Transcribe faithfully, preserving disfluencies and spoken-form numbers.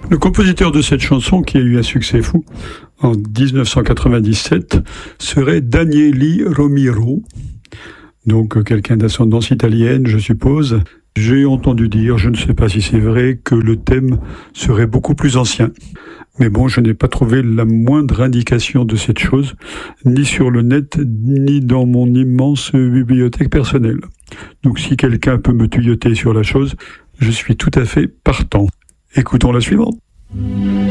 Le compositeur de cette chanson, qui a eu un succès fou en dix-neuf cent quatre-vingt-dix-sept, serait Daniele Romero, donc quelqu'un d'ascendance italienne, je suppose. J'ai entendu dire, je ne sais pas si c'est vrai, que le thème serait beaucoup plus ancien. Mais bon, je n'ai pas trouvé la moindre indication de cette chose, ni sur le net, ni dans mon immense bibliothèque personnelle. Donc si quelqu'un peut me tuyauter sur la chose, je suis tout à fait partant. Écoutons la suivante.